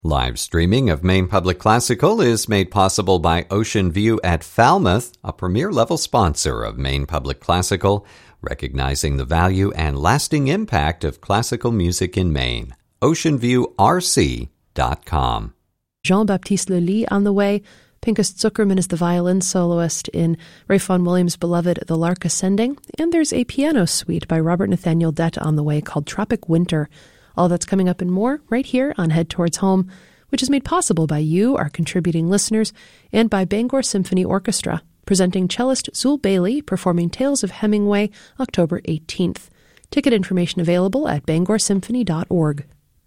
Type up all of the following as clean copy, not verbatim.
Live streaming of Maine Public Classical is made possible by Ocean View at Falmouth, a premier-level sponsor of Maine Public Classical, recognizing the value and lasting impact of classical music in Maine. OceanViewRC.com. Jean-Baptiste Lully on the way. Pinchas Zuckerman is the violin soloist in Ralph Vaughan Williams' beloved The Lark Ascending. And there's a piano suite by Robert Nathaniel Dett on the way called Tropic Winter. All that's coming up and more right here on Head Towards Home, which is made possible by you, our contributing listeners, and by Bangor Symphony Orchestra, presenting cellist Zul Bailey performing Tales of Hemingway October 18th. Ticket information available at bangorsymphony.org.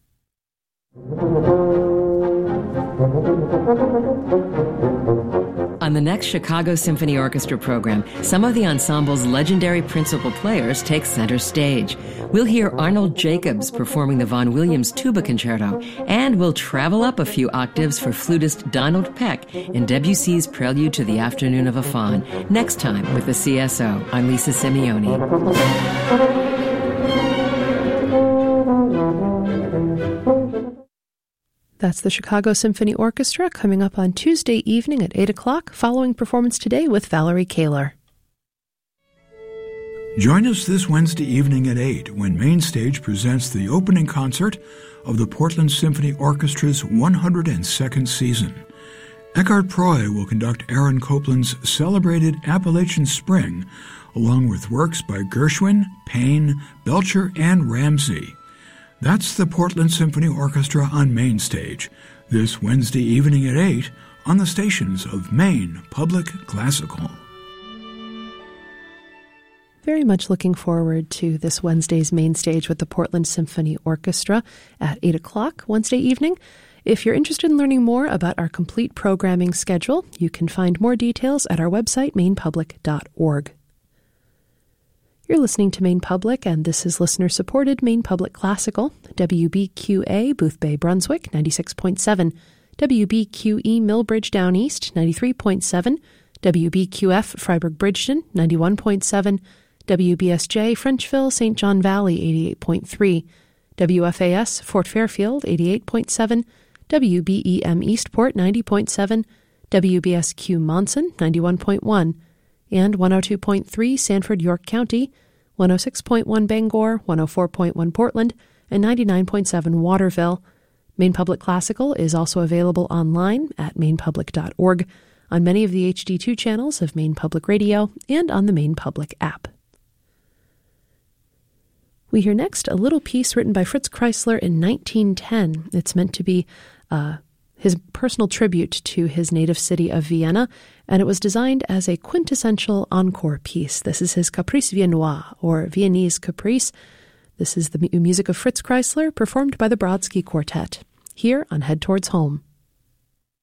On the next Chicago Symphony Orchestra program, some of the ensemble's legendary principal players take center stage. We'll hear Arnold Jacobs performing the Vaughan Williams Tuba Concerto, and we'll travel up a few octaves for flutist Donald Peck in Debussy's Prelude to the Afternoon of a Faun. Next time with the CSO, I'm Lisa Simeoni. That's the Chicago Symphony Orchestra coming up on Tuesday evening at 8 o'clock, following performance today with Valerie Kaler. Join us this Wednesday evening at 8 when Mainstage presents the opening concert of the Portland Symphony Orchestra's 102nd season. Eckhart Proy will conduct Aaron Copland's celebrated Appalachian Spring, along with works by Gershwin, Payne, Belcher, and Ramsey. That's the Portland Symphony Orchestra on Mainstage, this Wednesday evening at 8 on the stations of Maine Public Classical. Very much looking forward to this Wednesday's Mainstage with the Portland Symphony Orchestra at 8 o'clock Wednesday evening. If you're interested in learning more about our complete programming schedule, you can find more details at our website, mainepublic.org. You're listening to Maine Public, and this is listener-supported Maine Public Classical, WBQA, Boothbay, Brunswick, 96.7, WBQE, Millbridge, Down East, 93.7, WBQF, Freiburg-Bridgeton, 91.7, WBSJ, Frenchville, St. John Valley, 88.3, WFAS, Fort Fairfield, 88.7, WBEM Eastport, 90.7, WBSQ Monson, 91.1, and 102.3 Sanford, York County, 106.1 Bangor, 104.1 Portland, and 99.7 Waterville. Maine Public Classical is also available online at mainepublic.org, on many of the HD2 channels of Maine Public Radio, and on the Maine Public app. We hear next a little piece written by Fritz Kreisler in 1910. It's meant to be his personal tribute to his native city of Vienna, and it was designed as a quintessential encore piece. This is his Caprice Viennois, or Viennese Caprice. This is the music of Fritz Kreisler, performed by the Brodsky Quartet, here on Head Towards Home.